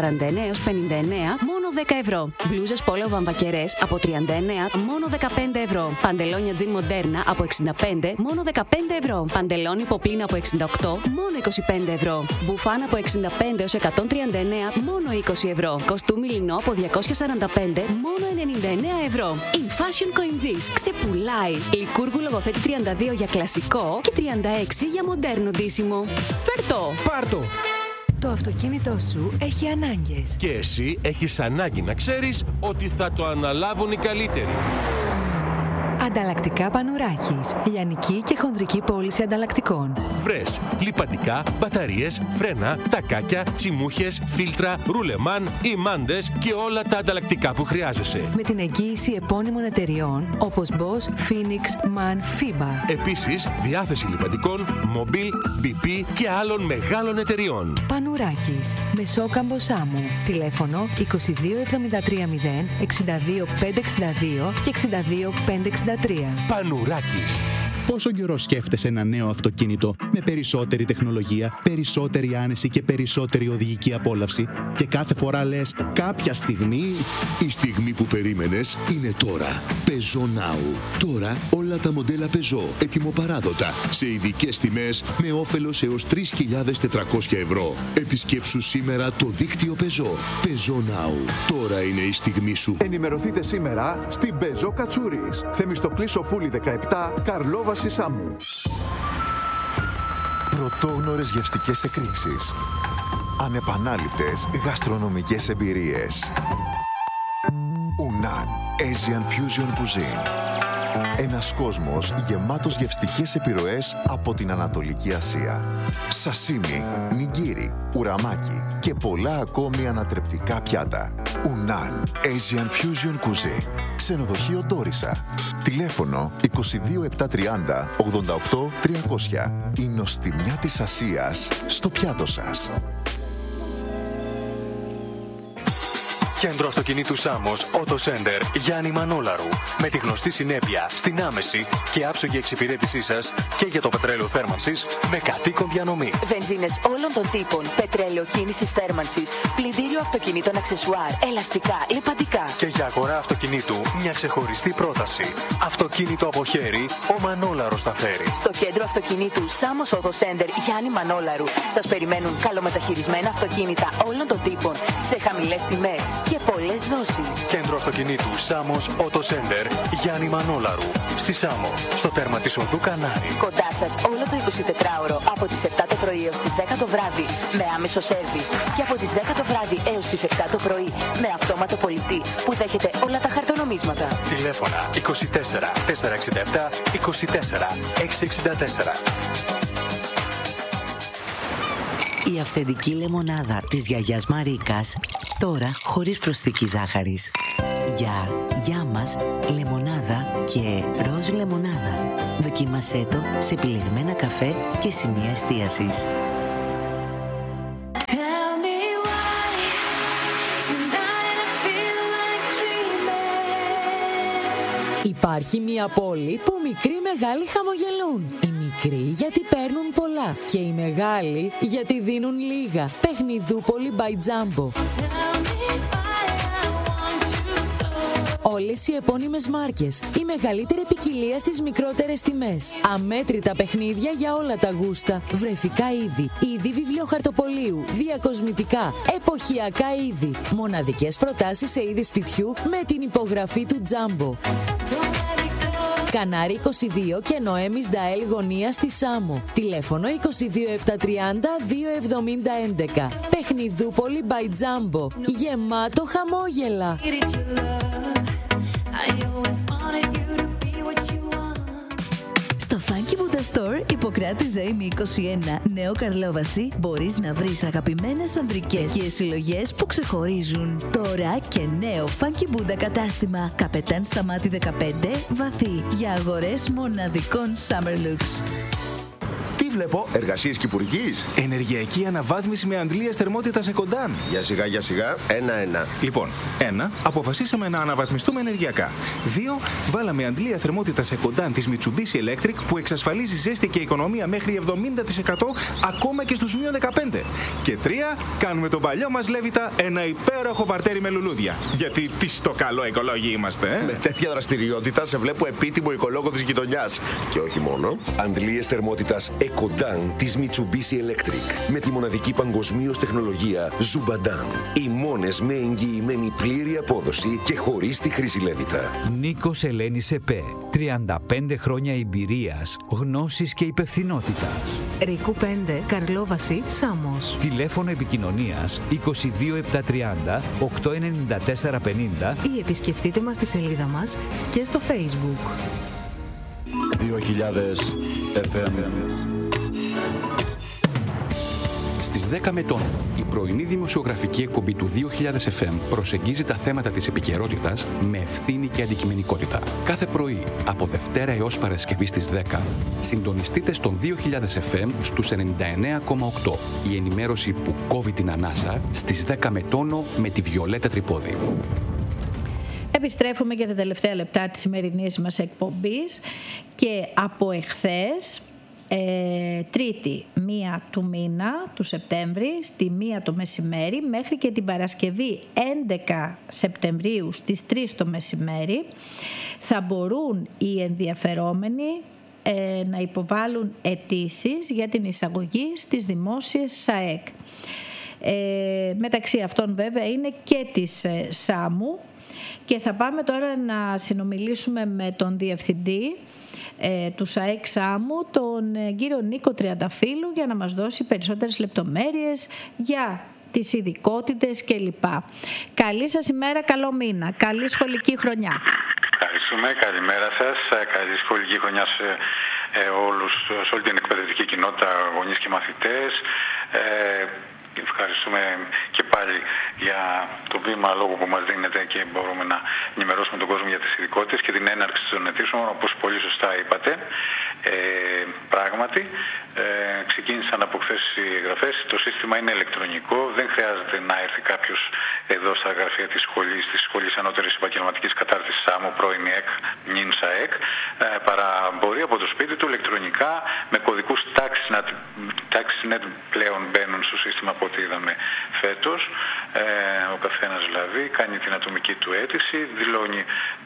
49 έως 59, μόνο 10 ευρώ. Μπλούζες πόλο βαμβακερές από 39, μόνο 15 ευρώ. Παντελόνια τζιν μοντέρνα από 65, μόνο 15 ευρώ. Παντελόνι ποπίνα από 68, μόνο 25 ευρώ. Μπουφάν από 65 έως 139, μόνο 20 ευρώ. Κοστούμι λινό από 245, μόνο 99 ευρώ. In Fashion COIMG's ξεπουλάει. Λικούργου λογοθέτη 32 για κλασικό και 36 για μοντέρνο ντύσιμο. Φέρτο! Πάρτο! Το αυτοκίνητό σου έχει ανάγκες. Και εσύ έχεις ανάγκη να ξέρεις ότι θα το αναλάβουν οι καλύτεροι. Ανταλλακτικά Πανουράκης. Λιανική και χονδρική πώληση ανταλλακτικών. Βρες λιπαντικά, μπαταρίες, φρένα, τακάκια, τσιμούχες, φίλτρα, ρουλεμάν, ημάντες και όλα τα ανταλλακτικά που χρειάζεσαι. Με την εγγύηση επώνυμων εταιριών όπως Bosch, Phoenix, MAN, FIBA. Επίσης, διάθεση λιπαντικών, Mobil, BP και άλλων μεγάλων εταιριών. Πανουράκης. Μεσόκαμπο Σάμου. Τηλέφωνο 22 73 0 62 562 και 62 563. Πανουράκης. Πόσο καιρό σκέφτεσαι ένα νέο αυτοκίνητο με περισσότερη τεχνολογία, περισσότερη άνεση και περισσότερη οδηγική απόλαυση και κάθε φορά λες κάποια στιγμή... Η στιγμή που περίμενες είναι τώρα. Peugeot Now. Τώρα όλα τα μοντέλα Peugeot ετοιμοπαράδοτα σε ειδικές τιμές με όφελος έως 3.400 ευρώ. Επισκέψου σήμερα το δίκτυο Peugeot. Peugeot Now. Τώρα είναι η στιγμή σου. Ενημερωθείτε σήμερα στην Peugeot Κατσούρης. Θεμιστοκλή Σοφούλη 17, Καρλόβα Σισάμου. Πρωτόγνωρες γευστικές εκρήξεις. Ανεπανάληπτες γαστρονομικές εμπειρίες. Unan Asian Fusion Cuisine. Ένας κόσμος γεμάτος γευστικές επιρροές από την Ανατολική Ασία. Σασίμι, νιγκίρι, ουραμάκι και πολλά ακόμη ανατρεπτικά πιάτα. Unan Asian Fusion Cuisine. Ξενοδοχείο Ντόρισα. Τηλέφωνο 22730 88 300. Η νοστιμιά της Ασίας στο πιάτο σας. Κέντρο αυτοκινήτου Σάμος Auto Center Γιάννη Μανόλαρου. Με τη γνωστή συνέπεια στην άμεση και άψογη εξυπηρέτησή σας και για το πετρέλαιο θέρμανσης με κατοίκον διανομή. Βενζίνες όλων των τύπων, πετρέλαιο κίνησης θέρμανσης, πλυντήριο αυτοκινήτων αξεσουάρ, ελαστικά, λιπαντικά. Και για αγορά αυτοκινήτου μια ξεχωριστή πρόταση. Αυτοκίνητο από χέρι, ο Μανόλαρος τα φέρει. Στο κέντρο αυτοκινήτου Σάμος Auto Center Γιάννη Μανόλαρου σας περιμένουν καλομεταχειρισμένα αυτοκίνητα όλων των τύπων σε χαμηλές τιμές και πολλές δόσεις. Κέντρο αυτοκινήτου Σάμος Auto Center Γιάννη Μανόλαρου. Στη Σάμο, στο τέρμα της οδού Κανάρη. Κοντά σας όλο το 24ωρο από τις 7 το πρωί έως τις 10 το βράδυ με άμεσο σέρβις και από τις 10 το βράδυ έως τις 7 το πρωί με αυτόματο πολιτή που δέχεται όλα τα χαρτονομίσματα. Τηλέφωνα 24 467 24 664. Η αυθεντική λεμονάδα της γιαγιάς Μαρίκας, τώρα χωρίς προσθήκη ζάχαρης. Για μας, λεμονάδα και ροζ λεμονάδα. Δοκίμασέ το σε επιλεγμένα καφέ και σημεία εστίασης. Υπάρχει μια πόλη που μικροί μεγάλοι χαμογελούν. Οι μικροί γιατί παίρνουν πολλά και οι μεγάλοι γιατί δίνουν λίγα. Παιχνιδούπολη by Jumbo. Όλες οι επώνυμες μάρκες, η μεγαλύτερη ποικιλία στις μικρότερες τιμές. Αμέτρητα παιχνίδια για όλα τα γούστα. Βρεφικά είδη, είδη βιβλιοχαρτοπολίου, διακοσμητικά, εποχιακά είδη. Μοναδικές προτάσεις σε είδη σπιτιού με την υπογραφή του Jumbo. Κανάρι 22 και Νοέμις Νταέλ γωνία στη Σάμο. Τηλέφωνο 22 730 270 11. Παιχνιδούπολη by Jumbo. Γεμάτο χαμόγελα. Στο Funky Buddha Store, Ιπποκράτη Ζωήμη 21, Νέο Καρλόβαση, μπορείς να βρεις αγαπημένες ανδρικές και συλλογές που ξεχωρίζουν. Τώρα και νέο Funky Buddha κατάστημα, Καπετάν Σταμάτη 15, βαθύ, για αγορές μοναδικών summer looks. Τι βλέπω, εργασίες κυπουρικής? Ενεργειακή αναβάθμιση με αντλίες θερμότητας Εκοντάν. Για σιγά, ένα-ένα. Λοιπόν, 1. Αποφασίσαμε να αναβαθμιστούμε ενεργειακά. 2. Βάλαμε αντλία θερμότητας Εκοντάν της Mitsubishi Electric που εξασφαλίζει ζέστη και οικονομία μέχρι 70% ακόμα και στους -15. Και 3. Κάνουμε τον παλιό μας Λέβητα ένα υπέροχο παρτέρι με λουλούδια. Γιατί τι στο καλό οικολόγοι είμαστε, Με τέτοια δραστηριότητα σε βλέπω επίτιμο οικολόγο της γειτονιάς. Και όχι μόνο. Αντλίες θερμότητας Εκοντάν της Mitsubishi Electric. Με τη μοναδική παγκοσμίως τεχνολογία Zubadan. Οι μόνες με εγγυημένη πλήρη απόδοση και χωρίς τη χρήση Λέβητα. Νίκος Ελένης ΕΠΕ. 35 χρόνια εμπειρίας, γνώσης και υπευθυνότητας. Ρίκου 5, Καρλόβαση, Σάμος. Τηλέφωνο επικοινωνίας 22 730 894 50 ή επισκεφτείτε μας στη σελίδα μας και στο Facebook. 2000 FM. Στις 10 με τον, η πρωινή δημοσιογραφική εκπομπή του 2000 FM προσεγγίζει τα θέματα της επικαιρότητας με ευθύνη και αντικειμενικότητα. Κάθε πρωί, από Δευτέρα έως Παρασκευή στις 10, συντονιστείτε στον 2000 FM στους 99,8. Η ενημέρωση που κόβει την ανάσα στις 10 με τόνο με τη Βιολέτα Τρυπόδη. Επιστρέφουμε για τα τελευταία λεπτά της σημερινής μας εκπομπής και από εχθές, Τρίτη 1 του μήνα του Σεπτέμβρη στη 1 το μεσημέρι μέχρι και την Παρασκευή 11 Σεπτεμβρίου στις 3 το μεσημέρι θα μπορούν οι ενδιαφερόμενοι να υποβάλουν αιτήσεις για την εισαγωγή στις δημόσιες ΣΑΕΚ. Μεταξύ αυτών βέβαια είναι και της ΣΑΜΟΥ και θα πάμε τώρα να συνομιλήσουμε με τον Διευθυντή του ΣΑΕΚ ΣΑΜΟΥ, τον κύριο Νίκο Τριανταφύλου, για να μας δώσει περισσότερες λεπτομέρειες για τις ειδικότητες κλπ. Καλή σας ημέρα, καλό μήνα, καλή σχολική χρονιά. Ευχαριστούμε, καλημέρα σας, καλή σχολική χρονιά σε όλη την εκπαιδευτική κοινότητα, γονείς και μαθητές. Ευχαριστούμε και πάλι για το βήμα λόγου που μας δίνετε και μπορούμε να ενημερώσουμε τον κόσμο για τις ειδικότητες και την έναρξη των αιτήσεων, όπως πολύ σωστά είπατε. Πράγματι, ξεκίνησαν από χθες οι εγγραφές. Το σύστημα είναι ηλεκτρονικό, δεν χρειάζεται να έρθει κάποιος εδώ στα γραφεία της σχολής ανώτερης επαγγελματικής κατάρτισης ΣΑΜΟΥ, πρώην ΕΚ, νυν ΣΑΕΚ, παρά μπορεί από το σπίτι του ηλεκτρονικά με κωδικούς TaxNet πλέον μπαίνουν στο σύστημα από ό,τι είδαμε φέτος. Ο καθένας δηλαδή κάνει την ατομική του αίτηση, δηλώνει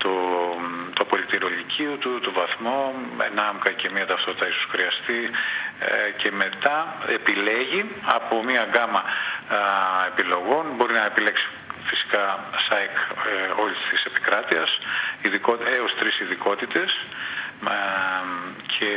το απολυτήριο λυκείου του, το βαθμό, ένα άμκα και μια ταυτότητα ίσως χρειαστεί και μετά επιλέγει από μια γκάμα επιλογών, μπορεί να επιλέξει φυσικά ΣΑΕΚ όλης της επικράτειας, έως 3 ειδικότητες και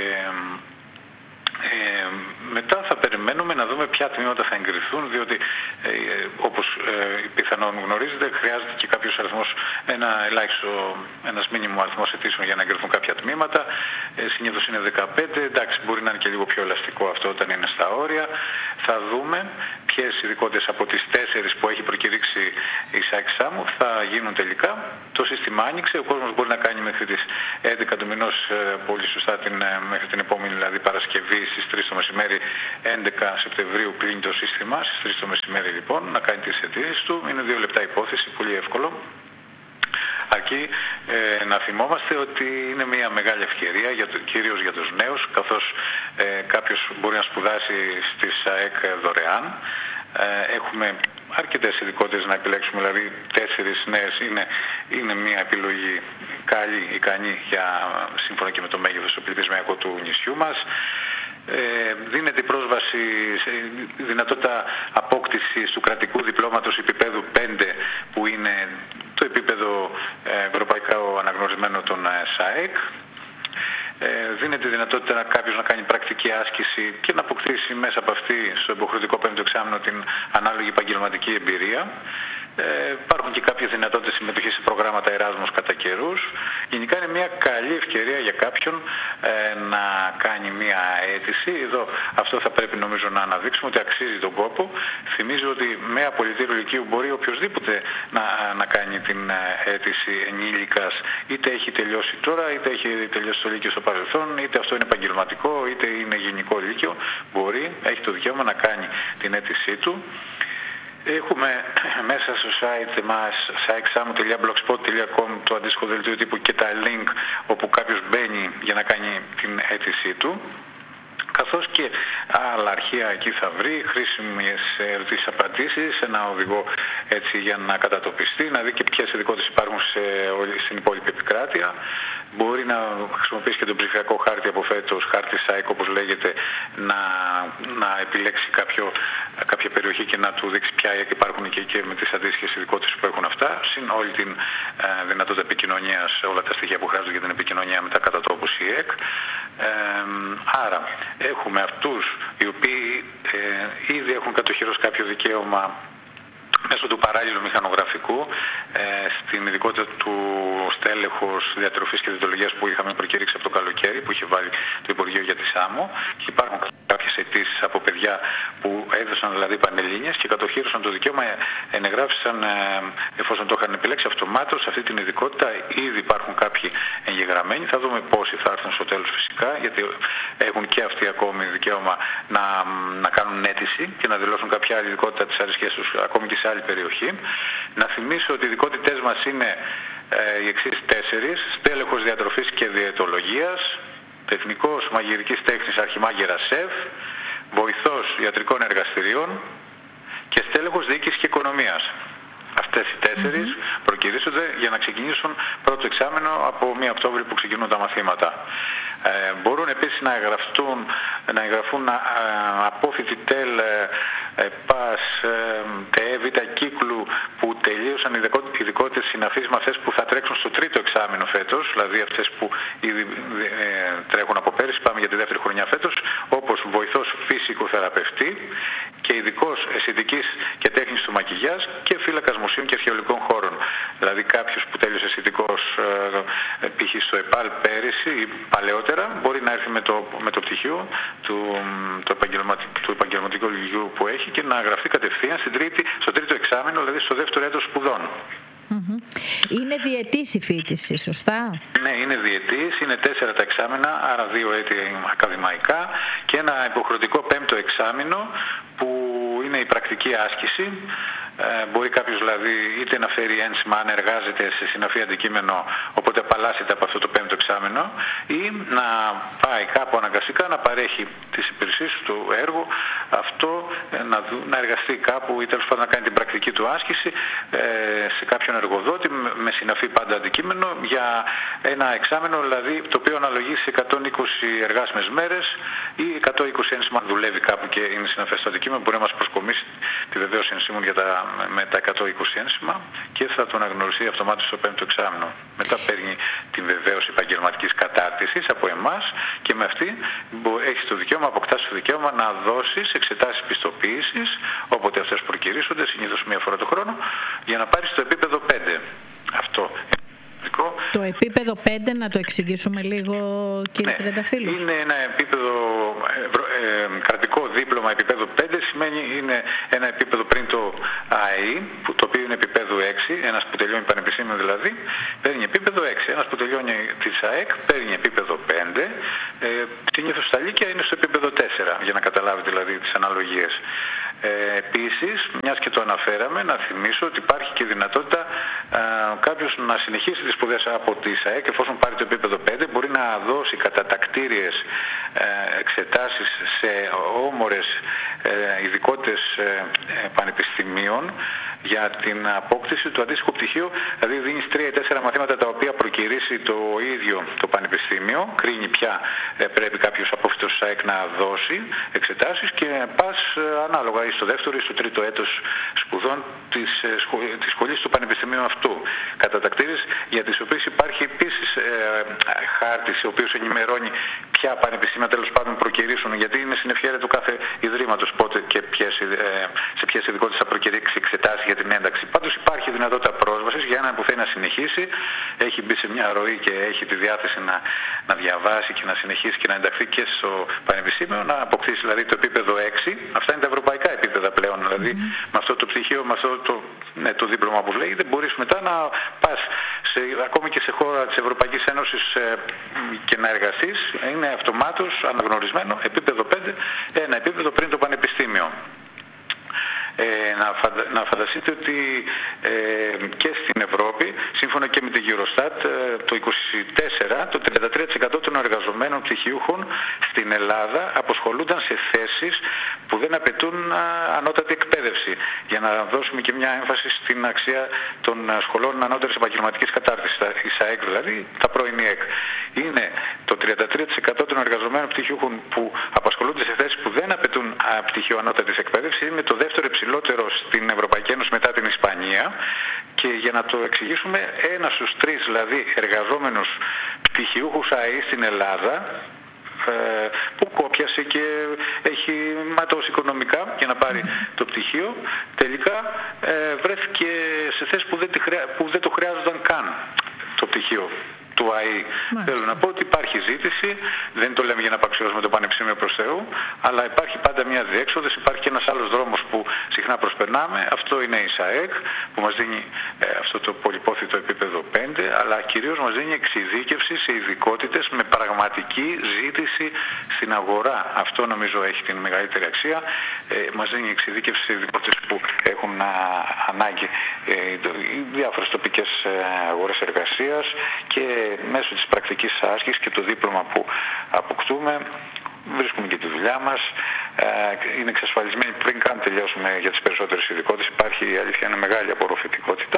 μετά θα περιμένουμε να δούμε ποια τμήματα θα εγκριθούν, διότι όπως πιθανόν γνωρίζετε χρειάζεται και κάποιος αριθμός, ένας μήνυμο αριθμός αιτήσεων για να εγκριθούν κάποια τμήματα. Συνήθως είναι 15, εντάξει, μπορεί να είναι και λίγο πιο ελαστικό αυτό όταν είναι στα όρια. Θα δούμε ποιες ειδικότητες από τις 4 που έχει προκηρύξει η ΣΑΕΚ ΣΑΜΟΥ θα γίνουν τελικά. Το σύστημα άνοιξε, ο κόσμος μπορεί να κάνει μέχρι τις 11 του μηνός, πολύ σωστά μέχρι την επόμενη δηλαδή Παρασκευή στις 3 το μεσημέρι, 11 Σεπτεμβρίου κλείνει το σύστημα, στις 3 το μεσημέρι λοιπόν, να κάνει τις αιτήσεις του. Είναι 2 λεπτά υπόθεση, πολύ εύκολο. Αρκεί να θυμόμαστε ότι είναι μια μεγάλη ευκαιρία, κυρίως για τους νέους, καθώς κάποιος μπορεί να σπουδάσει στη ΣΑΕΚ δωρεάν. Έχουμε αρκετές ειδικότητες να επιλέξουμε, δηλαδή 4 νέες είναι μια επιλογή καλή, ικανή σύμφωνα και με το μέγεθος του πληθυσμιακού του νησιού μας. Δίνεται η πρόσβαση, δυνατότητα απόκτησης του κρατικού διπλώματος επίπεδου 5 που είναι το επίπεδο ευρωπαϊκά αναγνωρισμένο των ΣΑΕΚ. Δίνεται η δυνατότητα κάποιος να κάνει πρακτική άσκηση και να αποκτήσει μέσα από αυτή στο υποχρεωτικό 5ο εξάμηνο την ανάλογη επαγγελματική εμπειρία. Υπάρχουν και κάποιες δυνατότητες συμμετοχής σε προγράμματα Εράσμους κατά καιρούς. Γενικά είναι μια καλή ευκαιρία για κάποιον να κάνει μια αίτηση. Εδώ αυτό θα πρέπει νομίζω να αναδείξουμε ότι αξίζει τον κόπο. Θυμίζω ότι με απολυτήριο λυκείου μπορεί οποιοδήποτε να κάνει την αίτηση ενήλικας, είτε έχει τελειώσει τώρα, είτε έχει τελειώσει το λύκειο στο παρελθόν, είτε αυτό είναι επαγγελματικό, είτε είναι γενικό λύκειο. Μπορεί, έχει το δικαίωμα να κάνει την αίτησή του. Έχουμε μέσα στο site μας, saexam.blogspot.com, το αντίστοιχο δελτίο τύπου και τα link όπου κάποιος μπαίνει για να κάνει την αίτησή του. Καθώς και άλλα αρχεία εκεί θα βρει, χρήσιμες ερωτήσεις-απαντήσεις, ένα οδηγό έτσι για να κατατοπιστεί, να δει και ποιες ειδικότητες υπάρχουν στην υπόλοιπη επικράτεια. Μπορεί να χρησιμοποιήσει και τον ψηφιακό χάρτη από φέτος, χάρτη ΣΑΕΚ όπως λέγεται, να επιλέξει κάποια περιοχή και να του δείξει ποια υπάρχουν και με τις αντίστοιχες ειδικότητες που έχουν αυτά, συν όλη την δυνατότητα επικοινωνίας, όλα τα στοιχεία που χρειάζονται για την επικοινωνία με τα κατά τόπου ΣΥΕΚ. Άρα έχουμε αυτούς οι οποίοι ήδη έχουν κατοχυρώσει κάποιο δικαίωμα μέσω του παράλληλου μηχανογραφικού στην ειδικότητα του στέλεχος διατροφής και διαιτολογίας που είχαμε προκηρύξει από το καλοκαίρι, που είχε βάλει το Υπουργείο για τη ΣΑΜΟ, και υπάρχουν κάποιες αιτήσεις από παιδιά που έδωσαν δηλαδή πανελλήνιες και κατοχύρωσαν το δικαίωμα, ενεγράφησαν εφόσον το είχαν επιλέξει αυτομάτως σε αυτή την ειδικότητα. Ήδη υπάρχουν κάποιοι εγγεγραμμένοι, θα δούμε πόσοι θα έρθουν στο τέλος φυσικά, γιατί έχουν και αυτοί ακόμη δικαίωμα να κάνουν αίτηση και να δηλώσουν κάποια άλλη ειδικότητα της αρισκίας τους ακόμη και σε άλλη περιοχή. Να θυμίσω ότι οι ειδικότητές μας είναι οι εξής 4: στέλεχος διατροφής και διαιτολογίας, τεχνικός μαγειρικής τέχνης αρχιμάγερα σεφ, βοηθός ιατρικών εργαστηρίων και στέλεχος διοίκησης και οικονομίας. Αυτές οι 4 προκηρύσσονται για να ξεκινήσουν πρώτο εξάμηνο από 1 Οκτώβρη που ξεκινούν τα μαθήματα. Μπορούν επίσης να εγγραφούν απόφοιτοι ΤΕΛ, ΠΑΣ, ΤΕ, Β κύκλου που τελείωσαν ειδικότητες συναφείς με αυτές που θα τρέξουν στο τρίτο εξάμηνο φέτος, δηλαδή αυτές που ήδη τρέχουν από πέρυσι, πάμε για τη δεύτερη χρονιά φέτος, όπως βοηθός φυσικοθεραπευτή και ειδικός αισθητικής και τέχνης του μακιγιάζ και φύλακας μουσείων και αρχαιολογικών χώρων. Δηλαδή κάποιος που τέλειωσε αισθητικός π.χ. στο ΕΠΑΛ πέρυσι ή παλαιότερα μπορεί να έρθει με το πτυχίο του επαγγελματικού λυκείου που έχει και να γραφτεί κατευθείαν στο τρίτο εξάμηνο, δηλαδή στο δεύτερο έτος σπουδών. Είναι διετής η φοιτηση, σωστά? Ναι, είναι διετής, είναι 4 τα εξάμηνα, άρα 2 έτη ακαδημαϊκά και ένα υποχρεωτικό 5ο εξάμηνο που είναι η πρακτική άσκηση. Μπορεί κάποιος δηλαδή είτε να φέρει ένσημα αν εργάζεται σε συναφή αντικείμενο, οπότε απαλλάσσεται από αυτό το 5ο εξάμηνο, ή να πάει κάπου αναγκαστικά να παρέχει τις υπηρεσίες του έργου, αυτό να εργαστεί κάπου ή τέλος πάντων να κάνει την πρακτική του άσκηση σε κάποιον εργοδότη με συναφή πάντα αντικείμενο για ένα εξάμηνο, δηλαδή το οποίο αναλογεί σε 120 εργάσιμες μέρες ή 120 ένσημα. Δουλεύει κάπου και είναι συναφές στο αντικείμενο, μπορεί να μας προσκομίσει τη βεβαίωση ενσύμων με τα 120 ένσημα και θα τον αναγνωριστεί αυτομάτως στο 5ο εξάμηνο. Μετά παίρνει τη βεβαίωση επαγγελματικής κατάρτισης από εμάς και με αυτή έχει το δικαίωμα, αποκτάσει το δικαίωμα να δώσει εξετάσεις πιστοποίησης όποτε αυτές προκηρύσσονται, συνήθως μία φορά το χρόνο, για να πάρει στο επίπεδο 5. Αυτό. Το επίπεδο 5, να το εξηγήσουμε λίγο, κύριε Τρενταφύλλου. Είναι ένα επίπεδο, κρατικό δίπλωμα επίπεδο 5, σημαίνει είναι ένα επίπεδο πριν το ΑΕΗ, το οποίο είναι επίπεδο 6, ένας που τελειώνει πανεπιστήμιο δηλαδή, παίρνει επίπεδο 6. Ένας που τελειώνει της ΑΕΚ παίρνει επίπεδο 5, συνήθως στα λύκεια είναι στο επίπεδο 4, για να καταλάβετε δηλαδή τις αναλογίες. Επίσης, μιας και το αναφέραμε, να θυμίσω ότι υπάρχει και δυνατότητα κάποιος να συνεχίσει τις σπουδές από τη ΣΑΕΚ, εφόσον πάρει το επίπεδο 5, μπορεί να δώσει κατατακτήριες εξετάσεις σε όμορες ειδικότητες πανεπιστημίων για την απόκτηση του αντίστοιχου πτυχίου, δηλαδή δίνεις 3 ή 4 μαθήματα τα οποία προκηρύσσει το ίδιο το πανεπιστήμιο, κρίνει ποια πρέπει κάποιος απόφοιτος ΣΑΕΚ να δώσει εξετάσεις και πας ανάλογα ή στο δεύτερο ή στο τρίτο έτος σπουδών της σχολής του πανεπιστημίου αυτού. Κατατακτήρες για τις οποίες υπάρχει επίσης χάρτης ο οποίος ενημερώνει ποια πανεπιστήμια τέλος πάντων προκηρύσσουν, γιατί είναι στην ευχέρεια του κάθε ιδρύματος πότε και ποιες σε ποιες ειδικότητες θα προκηρύξει εξετάσεις για την ένταξη. Πάντως υπάρχει δυνατότητα πρόσβασης για έναν που θέλει να συνεχίσει, έχει μπει σε μια ροή και έχει τη διάθεση να διαβάσει και να συνεχίσει και να ενταχθεί και στο πανεπιστήμιο, να αποκτήσει δηλαδή το επίπεδο 6. Αυτά είναι τα ευρωπαϊκά επίπεδα πλέον. Δηλαδή με αυτό το πτυχίο, με αυτό το δίπλωμα που λέγεται, μπορείς μετά να πας ακόμη και σε χώρα της Ευρωπαϊκής Ένωσης και να εργαστείς. Είναι αυτομάτως αναγνωρισμένο επίπεδο 5, ένα επίπεδο πριν το πανεπιστήμιο. Να φανταστείτε ότι και στην Ευρώπη, σύμφωνα και με την Eurostat, το 24, το 33% των εργαζομένων πτυχιούχων στην Ελλάδα αποσχολούνταν σε θέσεις που δεν απαιτούν ανώτατη εκπαίδευση. Για να δώσουμε και μια έμφαση στην αξία των σχολών ανώτερης επαγγελματικής κατάρτισης, η ΣΑΕΚ δηλαδή, τα πρώην ΙΕΚ. Είναι το 33% των εργαζομένων πτυχιούχων που απασχολούνται σε θέσεις που δεν απαιτούν πτυχίο ανώτατης εκπαίδευσης, είναι το δεύτερο υψηλότερο στην Ευρωπαϊκή Ένωση μετά την Ισπανία. Και για να το εξηγήσουμε, 1 στους 3 δηλαδή εργαζόμενους πτυχιούχους ΑΕΗ στην Ελλάδα, που κόπιασε και έχει ματώσει οικονομικά για να πάρει το πτυχίο, τελικά βρέθηκε σε θέσεις που δεν το χρειάζονταν καν το πτυχίο του ΑΕΗ. Θέλω να πω ότι υπάρχει ζήτηση, δεν το λέμε για να απαξιώσουμε το Πανεπιστήμιο προς Θεού, αλλά υπάρχει πάντα μια διέξοδος, υπάρχει και ένας άλλος δρόμος που συχνά προσπερνάμε, αυτό είναι η ΣΑΕΚ που μας δίνει αυτό το πολυπόθητο επίπεδο 5, αλλά κυρίως μας δίνει εξειδίκευση σε ειδικότητες με πραγματική ζήτηση στην αγορά. Αυτό νομίζω έχει την μεγαλύτερη αξία. Μας δίνει εξειδίκευση σε ειδικότητες που έχουν ανάγκη οι διάφορες τοπικές αγορές εργασίας και μέσω της πρακτικής άσκησης και το δίπλωμα που αποκτούμε βρίσκουμε και τη δουλειά μας, είναι εξασφαλισμένη πριν καν τελειώσουμε για τις περισσότερες ειδικότητες. Υπάρχει, η αλήθεια είναι, μεγάλη απορροφητικότητα.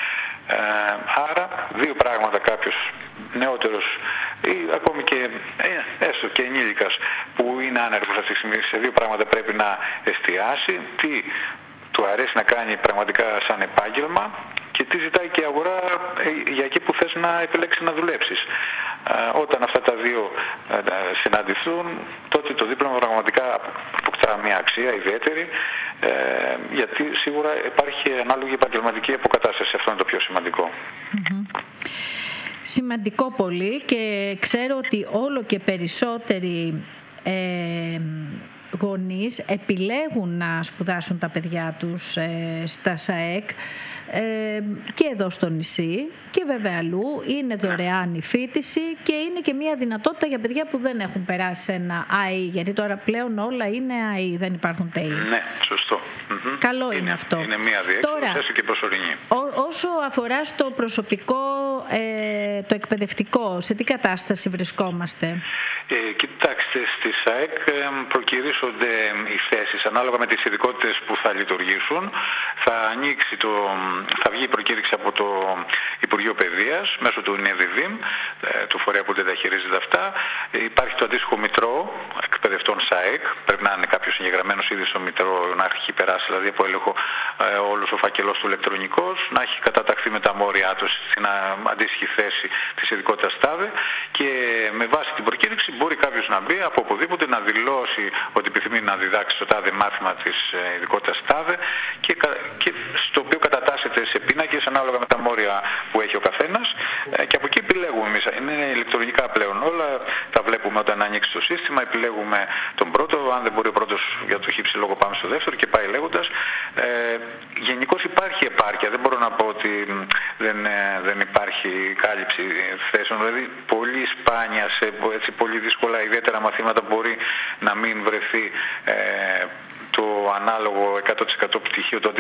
Άρα δύο πράγματα κάποιος νεότερος ή ακόμη και έστω και ενήλικας που είναι άνεργος αυτή τη στιγμή, σε δύο πράγματα πρέπει να εστιάσει: τι του αρέσει να κάνει πραγματικά σαν επάγγελμα και τι ζητάει και η αγορά για εκεί που θες να επιλέξεις να δουλέψεις. Όταν αυτά τα δύο συναντηθούν, τότε το δίπλωμα πραγματικά αποκτά μια αξία ιδιαίτερη, γιατί σίγουρα υπάρχει ανάλογη επαγγελματική αποκατάσταση. Αυτό είναι το πιο σημαντικό. Σημαντικό πολύ, και ξέρω ότι όλο και περισσότεροι γονείς επιλέγουν να σπουδάσουν τα παιδιά τους στα ΣΑΕΚ και εδώ στο νησί και βέβαια αλλού. Είναι δωρεάν η φοιτηση και είναι και μια δυνατότητα για παιδιά που δεν έχουν περάσει ένα ΑΕΗ, γιατί τώρα πλέον όλα είναι ΑΕΗ, δεν υπάρχουν ΤΕΗ. Ναι, σωστό. Καλό είναι αυτό. Είναι μια διέξοδος, έστω και προσωρινή. Όσο αφορά στο προσωπικό, το εκπαιδευτικό, σε τι κατάσταση βρισκόμαστε? Κοιτάξτε, στη ΣΑΕΚ προκυρήσονται οι θέσεις ανάλογα με τις ειδικότητες που θα λειτουργήσουν. Θα βγει η προκήρυξη από το Υπουργείο Παιδείας μέσω του ΝΕΔΙΔΙΜ, του φορέα που δεν τα χειρίζεται αυτά. Υπάρχει το αντίστοιχο μητρό εκπαιδευτών ΣΑΕΚ. Πρέπει να είναι κάποιος εγγεγραμμένος ήδη στο μητρό, να έχει περάσει δηλαδή από έλεγχο όλος ο φάκελος του ηλεκτρονικός, να έχει καταταχθεί με τα μόρια του στην αντίστοιχη θέση της ειδικότητας ΤΑΔΕ, και με βάση την προκήρυξη μπορεί κάποιος να μπει από οπουδήποτε, να δηλώσει ότι επιθυμεί να διδάξει το τάδε μάθημα της ειδικότητας ΤΑΔΕ και στο οποίο κατατάσσεται σε πίνακες ανάλογα με τα μόρια που έχει ο καθένας, και από εκεί επιλέγουμε εμείς. Είναι ηλεκτρονικά πλέον όλα, τα βλέπουμε όταν ανοίξει το σύστημα, επιλέγουμε τον πρώτο, αν δεν μπορεί ο πρώτος για το χύψη λόγο πάμε στο δεύτερο και πάει λέγοντας. Γενικώς υπάρχει επάρκεια, δεν μπορώ να πω ότι δεν υπάρχει κάλυψη θέσεων, δηλαδή πολύ σπάνια σε έτσι πολύ δύσκολα ιδιαίτερα μαθήματα μπορεί να μην βρεθεί το ανάλογο 100% πτυχίο, το